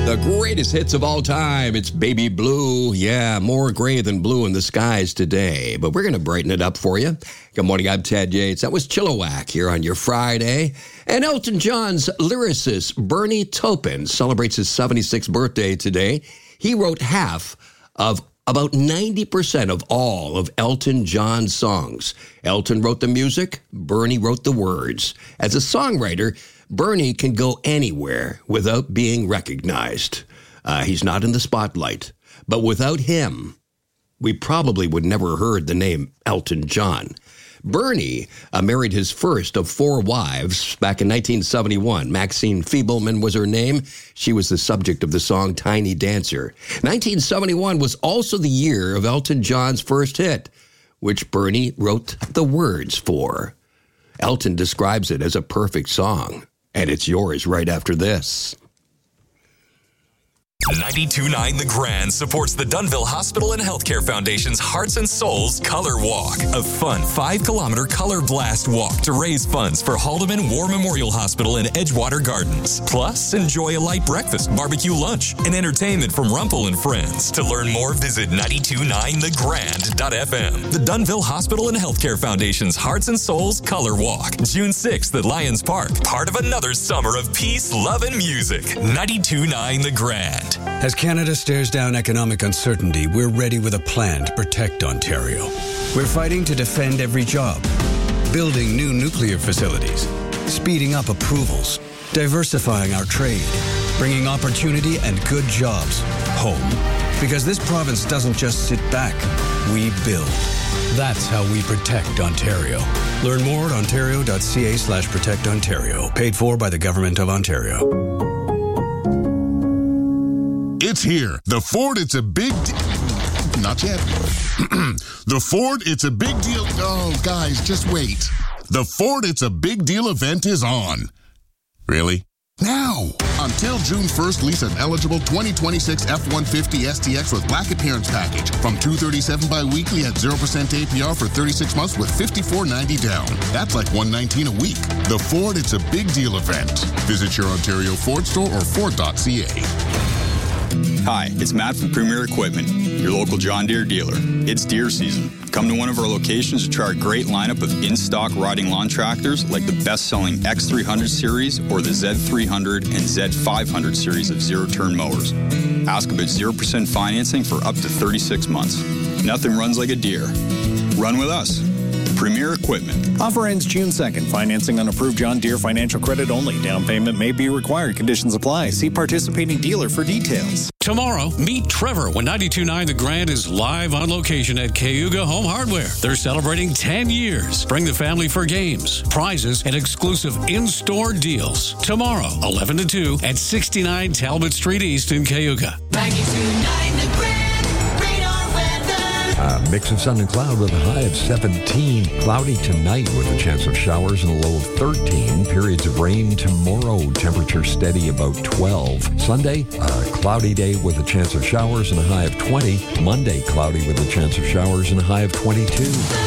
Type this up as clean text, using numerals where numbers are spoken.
The greatest hits of all time. It's Baby Blue. Yeah, more gray than blue in the skies today. But we're going to brighten it up for you. Good morning, I'm Ted Yates. That was Chilliwack here on your Friday. And Elton John's lyricist, Bernie Taupin, celebrates his 76th birthday today. He wrote half of about 90% of all of Elton John's songs. Elton wrote the music, Bernie wrote the words. As a songwriter, Bernie can go anywhere without being recognized. He's not in the spotlight. But without him, we probably would never heard the name Elton John. Bernie married his first of 4 wives back in 1971. Maxine Feebleman was her name. She was the subject of the song Tiny Dancer. 1971 was also the year of Elton John's first hit, which Bernie wrote the words for. Elton describes it as a perfect song, and it's yours right after this. 92.9 The Grand supports the Dunville Hospital and Healthcare Foundation's Hearts and Souls Color Walk, a fun 5-kilometer color blast walk to raise funds for Haldeman War Memorial Hospital and Edgewater Gardens. Plus, enjoy a light breakfast, barbecue lunch, and entertainment from Rumpel and Friends. To learn more, visit 929thegrand.fm. The Dunville Hospital and Healthcare Foundation's Hearts and Souls Color Walk, June 6th at Lions Park, part of another summer of peace, love, and music. 92.9 The Grand. As Canada stares down economic uncertainty, we're ready with a plan to protect Ontario. We're fighting to defend every job, building new nuclear facilities, speeding up approvals, diversifying our trade, bringing opportunity and good jobs home. Because this province doesn't just sit back, we build. That's how we protect Ontario. Learn more at ontario.ca/protectontario. Paid for by the Government of Ontario. It's here. The Ford, it's a big not yet. The Ford, it's a big deal. Oh, guys, just wait. The Ford, it's a big deal event is on. Really? Now. Until June 1st, lease an eligible 2026 F-150 STX with black appearance package from $237 bi-weekly at 0% APR for 36 months with $54.90 down. That's like $119 a week. The Ford, it's a big deal event. Visit your Ontario Ford store or Ford.ca. Hi, it's Matt from Premier Equipment, your local John Deere dealer. It's deer season. Come to one of our locations to try our great lineup of in-stock riding lawn tractors like the best-selling X300 series or the Z300 and Z500 series of zero-turn mowers. Ask about 0% financing for up to 36 months. Nothing runs like a deer. Run with us. Premier Equipment. Offer ends June 2nd. Financing on approved John Deere financial credit only. Down payment may be required. Conditions apply. See participating dealer for details. Tomorrow, meet Trevor when 92.9 The Grand is live on location at Cayuga Home Hardware. They're celebrating 10 years. Bring the family for games, prizes, and exclusive in-store deals. Tomorrow, 11 to 2 at 69 Talbot Street East in Cayuga. 92.9 The Grand. Mix of sun and cloud with a high of 17. Cloudy tonight with a chance of showers and a low of 13. Periods of rain tomorrow. Temperature steady about 12. Sunday, a cloudy day with a chance of showers and a high of 20. Monday, cloudy with a chance of showers and a high of 22.